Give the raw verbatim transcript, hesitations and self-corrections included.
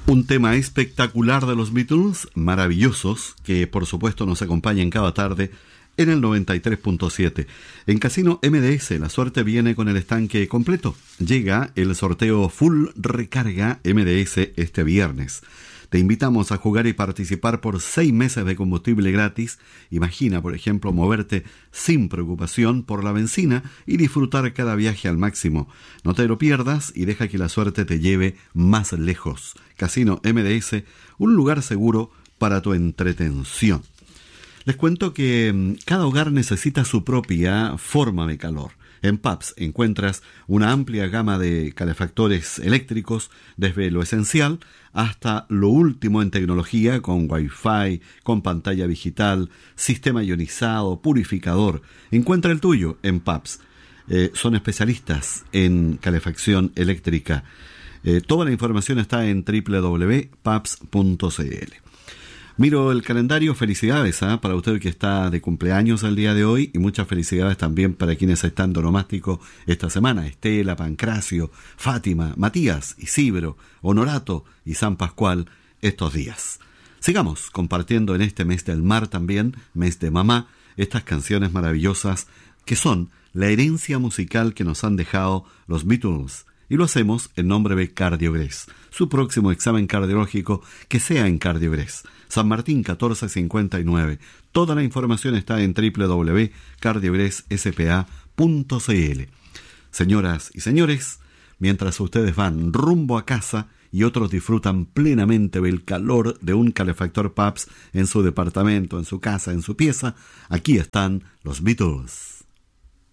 Un tema espectacular de los Beatles, maravillosos, que por supuesto nos acompañan cada tarde en el noventa y tres punto siete. En Casino M D S, la suerte viene con el estanque completo. Llega el sorteo Full Recarga M D S este viernes. Te invitamos a jugar y participar por seis meses de combustible gratis. Imagina, por ejemplo, moverte sin preocupación por la benzina y disfrutar cada viaje al máximo. No te lo pierdas y deja que la suerte te lleve más lejos. Casino M D S, un lugar seguro para tu entretención. Les cuento que cada hogar necesita su propia forma de calor. En Pabst encuentras una amplia gama de calefactores eléctricos, desde lo esencial hasta lo último en tecnología, con Wi-Fi, con pantalla digital, sistema ionizado, purificador. Encuentra el tuyo en Pabst. Eh, son especialistas en calefacción eléctrica. Eh, toda la información está en doble u doble u doble u punto pabst punto c l. Miro el calendario, felicidades ¿eh? para usted que está de cumpleaños el día de hoy, y muchas felicidades también para quienes están de onomástico esta semana: Estela, Pancracio, Fátima, Matías, Isidro, Honorato y San Pascual estos días. Sigamos compartiendo en este mes del mar también, mes de mamá, estas canciones maravillosas que son la herencia musical que nos han dejado los Beatles. Y lo hacemos en nombre de Cardiogres. Su próximo examen cardiológico que sea en Cardiogres. San Martín catorce cincuenta y nueve. Toda la información está en doble u doble u doble u punto cardiogres s p a punto c l. Señoras y señores, mientras ustedes van rumbo a casa y otros disfrutan plenamente del calor de un calefactor Pabst en su departamento, en su casa, en su pieza, aquí están los Beatles.